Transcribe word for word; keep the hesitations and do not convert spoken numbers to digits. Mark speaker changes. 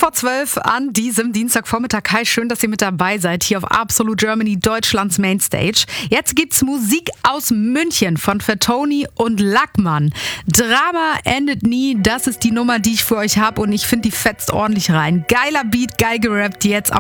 Speaker 1: vor zwölf an diesem Dienstagvormittag. Hi, schön, dass ihr mit dabei seid hier auf Absolute Germany, Deutschlands Mainstage. Jetzt gibt's Musik aus München von Fatoni und Lackmann. Drama endet nie, das ist die Nummer, die ich für euch habe und ich finde, die fetzt ordentlich rein. Geiler Beat, geil gerappt jetzt.